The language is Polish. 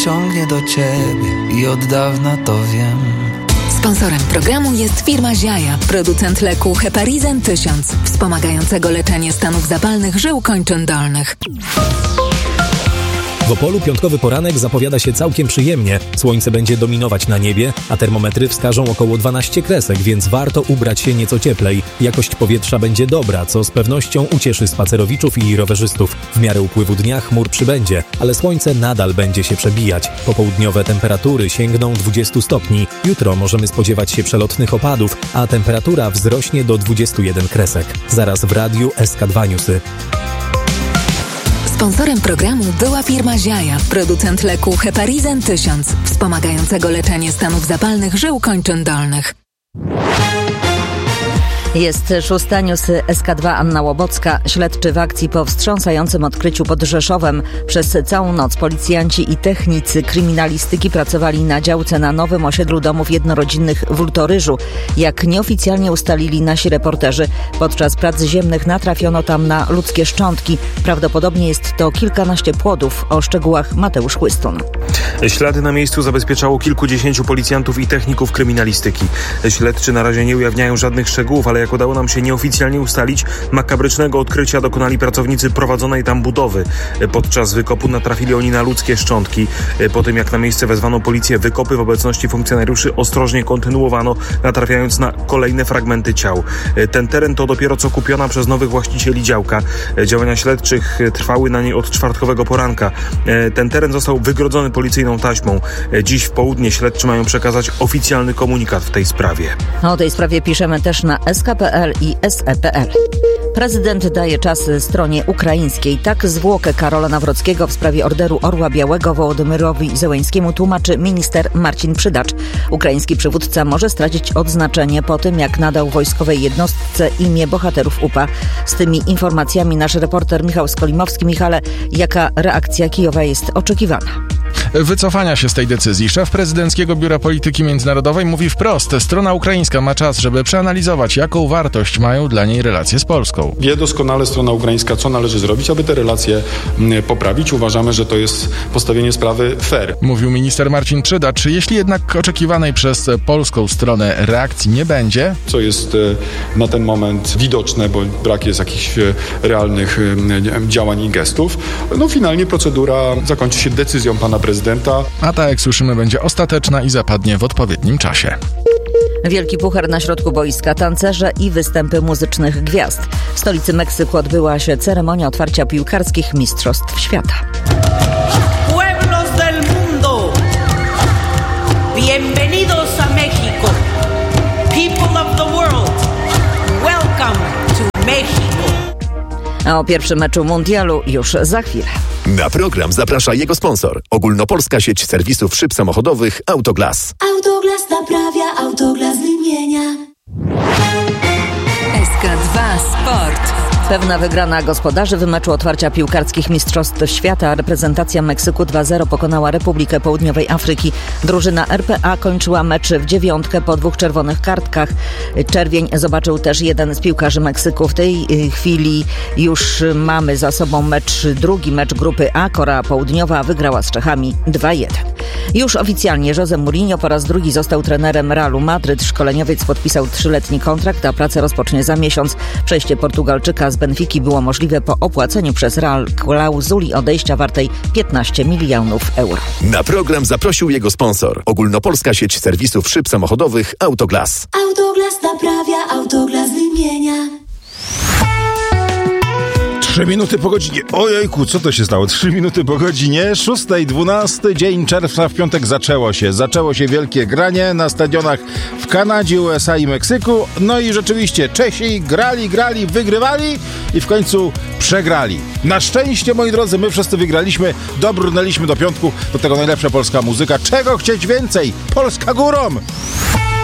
ciągnie do ciebie i od dawna to wiem. Sponsorem programu jest firma Ziaja, producent leku Heparizan 1000, wspomagającego leczenie stanów zapalnych żył kończyn dolnych. W Opolu piątkowy poranek zapowiada się całkiem przyjemnie. Słońce będzie dominować na niebie, a termometry wskażą około 12 kresek, więc warto ubrać się nieco cieplej. Jakość powietrza będzie dobra, co z pewnością ucieszy spacerowiczów i rowerzystów. W miarę upływu dnia chmur przybędzie, ale słońce nadal będzie się przebijać. Popołudniowe temperatury sięgną 20 stopni. Jutro możemy spodziewać się przelotnych opadów, a temperatura wzrośnie do 21 kresek. Zaraz w radiu SK2 Newsy. Sponsorem programu była firma Ziaja, producent leku Heparizan 1000, wspomagającego leczenie stanów zapalnych żył kończyn dolnych. Jest 6. news SK2 Anna Łobocka. Śledczy w akcji po wstrząsającym odkryciu pod Rzeszowem. Przez całą noc policjanci i technicy kryminalistyki pracowali na działce na nowym osiedlu domów jednorodzinnych w Ultoryżu. Jak nieoficjalnie ustalili nasi reporterzy, podczas prac ziemnych natrafiono tam na ludzkie szczątki. Prawdopodobnie jest to kilkanaście płodów. O szczegółach Mateusz Chłystun. Ślady na miejscu zabezpieczało kilkudziesięciu policjantów i techników kryminalistyki. Śledczy na razie nie ujawniają żadnych szczegółów, ale jak udało nam się nieoficjalnie ustalić, makabrycznego odkrycia dokonali pracownicy prowadzonej tam budowy. Podczas wykopu natrafili oni na ludzkie szczątki. Po tym jak na miejsce wezwano policję, wykopy w obecności funkcjonariuszy ostrożnie kontynuowano, natrafiając na kolejne fragmenty ciał. Ten teren to dopiero co kupiona przez nowych właścicieli działka. Działania śledczych trwały na niej od czwartkowego poranka. Ten teren został wygrodzony policyjną taśmą. Dziś w południe śledczy mają przekazać oficjalny komunikat w tej sprawie. O tej sprawie piszemy też na SK.pl i SE.pl. Prezydent daje czas stronie ukraińskiej. Tak zwłokę Karola Nawrockiego w sprawie orderu Orła Białego Wołodymyrowi Zełenskiemu tłumaczy minister Marcin Przydacz. Ukraiński przywódca może stracić odznaczenie po tym, jak nadał wojskowej jednostce imię bohaterów UPA. Z tymi informacjami nasz reporter Michał Skolimowski. Michale, jaka reakcja Kijowa jest oczekiwana? Wycofania się z tej decyzji. Szef Prezydenckiego Biura Polityki Międzynarodowej mówi wprost: strona ukraińska ma czas, żeby przeanalizować, jaką wartość mają dla niej relacje z Polską. Wie doskonale strona ukraińska, co należy zrobić, aby te relacje poprawić. Uważamy, że to jest postawienie sprawy fair. Mówił minister Marcin Przydacz. Jeśli jednak oczekiwanej przez polską stronę reakcji nie będzie, co jest na ten moment widoczne, bo brak jest jakichś realnych działań i gestów, finalnie procedura zakończy się decyzją pana prezydenta. A ta, jak słyszymy, będzie ostateczna i zapadnie w odpowiednim czasie. Wielki puchar na środku boiska, tancerze i występy muzycznych gwiazd. W stolicy Meksyku odbyła się ceremonia otwarcia piłkarskich mistrzostw świata. Pueblos del mundo, bienvenidos a México. People of the world, welcome to México. A o pierwszym meczu mundialu już za chwilę. Na program zaprasza jego sponsor. Ogólnopolska sieć serwisów szyb samochodowych Autoglas. Autoglas naprawia, Autoglas wymienia. SK2 Sport. Pewna wygrana gospodarzy w meczu otwarcia piłkarskich mistrzostw świata. Reprezentacja Meksyku 2-0 pokonała Republikę Południowej Afryki. Drużyna RPA kończyła mecz w dziewiątkę po 2 czerwonych kartkach. Czerwień zobaczył też jeden z piłkarzy Meksyku. W tej chwili już mamy za sobą drugi mecz grupy A. Korea Południowa wygrała z Czechami 2-1. Już oficjalnie José Mourinho po raz drugi został trenerem Realu Madryt. Szkoleniowiec podpisał 3-letni kontrakt, a pracę rozpocznie za miesiąc. Przejście Portugalczyka z Benfiki było możliwe po opłaceniu przez Real klauzuli odejścia wartej 15 milionów euro. Na program zaprosił jego sponsor. Ogólnopolska sieć serwisów szyb samochodowych Autoglas. Autoglas naprawia, Autoglas wymienia. 3 minuty po godzinie. Ojejku, co to się stało? 3 minuty po godzinie 6:12, dzień czerwca, w piątek zaczęło się wielkie granie na stadionach w Kanadzie, USA i Meksyku. No i rzeczywiście Czesi grali, wygrywali i w końcu przegrali. Na szczęście, moi drodzy, my wszyscy wygraliśmy, dobrnęliśmy do piątku, do tego najlepsza polska muzyka. Czego chcieć więcej? Polska górą!